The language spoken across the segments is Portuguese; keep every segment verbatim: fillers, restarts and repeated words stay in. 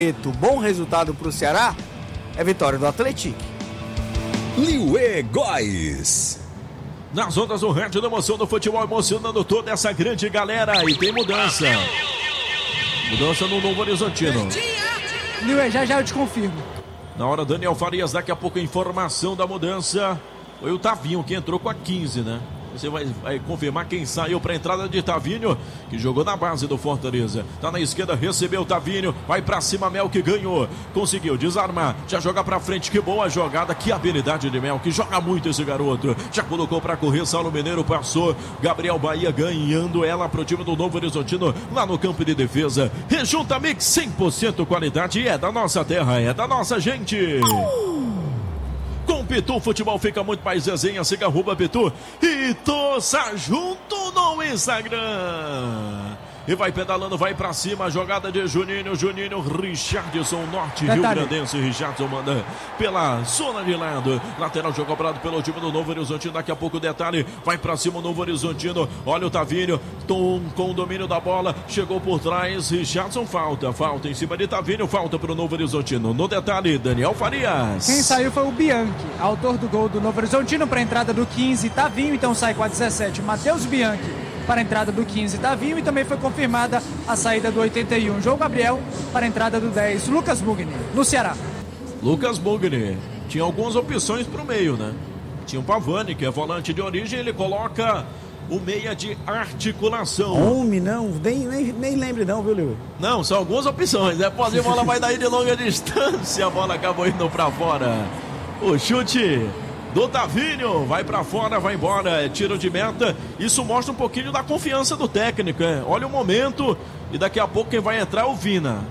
Bom resultado para o Ceará é vitória do Atlético. Liuê Góes. Nas ondas do rádio da emoção do futebol, emocionando toda essa grande galera. E tem mudança. Mudança no Novo Horizontino. Liuê, já já eu te confirmo. Na hora, Daniel Farias, daqui a pouco a informação da mudança. Foi o Tavinho que entrou com a quinze, né? Você vai, vai confirmar quem saiu para a entrada de Tavinho, que jogou na base do Fortaleza. Tá na esquerda, recebeu o Tavinho, vai para cima, Mel que ganhou, conseguiu desarmar, já joga para frente, que boa jogada, que habilidade de Mel, que joga muito esse garoto. Já colocou para correr, Saulo Mineiro passou, Gabriel Bahia ganhando ela pro time do Novo Horizontino, lá no campo de defesa. Rejunta Mix, cem por cento qualidade, é da nossa terra, é da nossa gente. Com Pitu, futebol fica muito mais resenha. Siga arroba Pitu e torça junto no Instagram. E vai pedalando, vai pra cima, a jogada de Juninho, Juninho, Richardson, Norte Rio Grandense, Richardson manda pela zona de lado, lateral jogo cobrado pelo time do Novo Horizontino, daqui a pouco o detalhe, vai pra cima o Novo Horizontino, olha o Tavinho, Tom com o domínio da bola, chegou por trás, Richardson, falta, falta em cima de Tavinho, falta pro Novo Horizontino, no detalhe, Daniel Farias. Quem saiu foi o Bianchi, autor do gol do Novo Horizontino para a entrada do quinze, Tavinho, então sai com a dezessete, Matheus Bianchi. Para a entrada do quinze, Tavinho, e também foi confirmada a saída do oitenta e um, João Gabriel, para a entrada do dez, Lucas Mugni, no Ceará. Lucas Mugni, tinha algumas opções para o meio, né? Tinha o Pavani, que é volante de origem, ele coloca o meia de articulação. Homem, não, nem, nem, nem lembre não, viu, Leo? Não, são algumas opções, né? Pode a bola vai daí de longa distância, a bola acabou indo para fora. O chute do Tavinho, vai pra fora, vai embora, é tiro de meta. Isso mostra um pouquinho da confiança do técnico, é. Olha o momento, e daqui a pouco quem vai entrar é o Vina.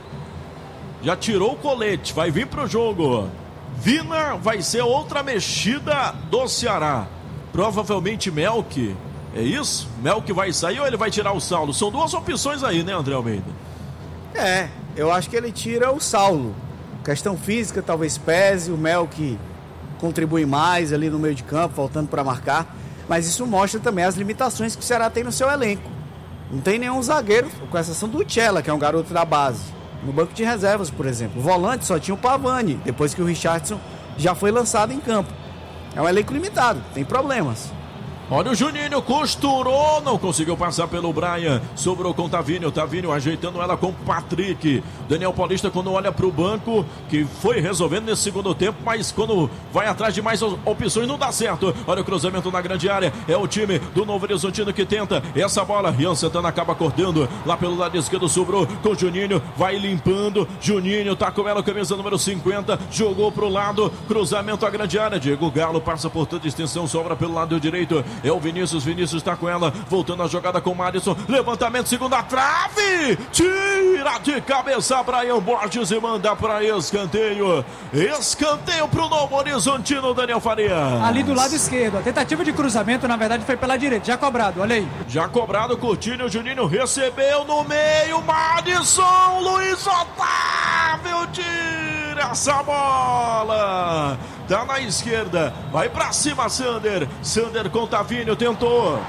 Já tirou o colete, vai vir pro jogo. Vina vai ser outra mexida do Ceará. Provavelmente Melk, é isso? Melk vai sair ou ele vai tirar o Saulo? São duas opções aí, né, André Almeida? É, eu acho que ele tira o Saulo. Questão física talvez pese, o Melk contribui mais ali no meio de campo, faltando para marcar, mas isso mostra também as limitações que o Ceará tem no seu elenco. Não tem nenhum zagueiro, com exceção do Tchela, que é um garoto da base, no banco de reservas, por exemplo. O volante só tinha o Pavani, depois que o Richardson já foi lançado em campo. É um elenco limitado, tem problemas. Olha o Juninho, costurou, não conseguiu passar pelo Brian, sobrou com o Tavinho, Tavinho ajeitando ela com o Patrick. Daniel Paulista, quando olha para o banco, que foi resolvendo nesse segundo tempo, mas quando vai atrás de mais opções não dá certo. Olha o cruzamento na grande área, é o time do Novo Horizontino que tenta essa bola. Rian Santana acaba cortando, lá pelo lado esquerdo sobrou com o Juninho, vai limpando, Juninho tá com ela, camisa número cinquenta, jogou pro lado, cruzamento à grande área, Diego Galo passa por toda extensão, sobra pelo lado direito. É o Vinícius, Vinícius está com ela, voltando a jogada com o Madison, levantamento, segunda trave, tira de cabeça Brian Borges e manda para escanteio, escanteio para o Novo Horizontino, Daniel Farias. Ali do lado esquerdo, a tentativa de cruzamento na verdade foi pela direita, já cobrado, olha aí. Já cobrado, Coutinho, o Juninho recebeu no meio, Madison, Luiz Otávio, tira essa bola. Tá na esquerda, vai pra cima Sander, Sander com Tavinho, tentou,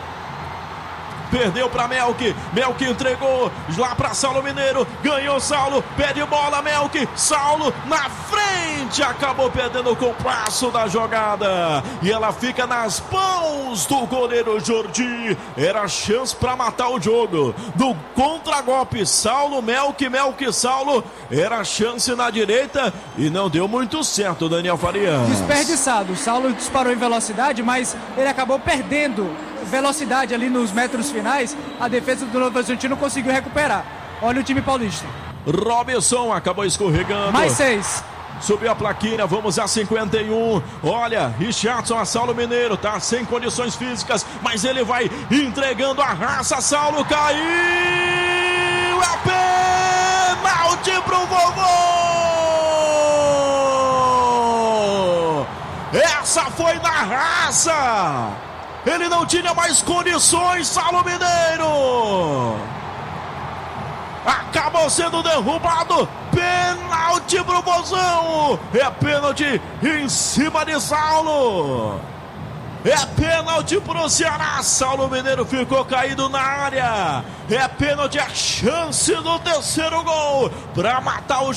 perdeu pra Melk, Melk entregou, lá pra Saulo Mineiro, ganhou Saulo, pede bola Melk, Saulo na frente, acabou perdendo o compasso da jogada, e ela fica nas mãos do goleiro Jordi, era chance pra matar o jogo, do contragolpe, Saulo, Melk, Melk, Saulo, era chance na direita, e não deu muito certo, Daniel Farias. Desperdiçado, o Saulo disparou em velocidade, mas ele acabou perdendo velocidade ali nos metros finais, a defesa do Novo Horizontino conseguiu recuperar. Olha o time paulista. Robinson acabou escorregando. Mais seis. Subiu a plaquinha, vamos a cinquenta e um. Olha, Richardson a Saulo Mineiro, tá sem condições físicas, mas ele vai entregando a raça. Saulo caiu, é pênalti pro vovô. Essa foi na raça. Ele não tinha mais condições, Saulo Mineiro. Acabou sendo derrubado. Pênalti pro Bozão. É pênalti em cima de Saulo. É pênalti pro Ceará. Saulo Mineiro ficou caído na área. É pênalti, a chance do terceiro gol para matar o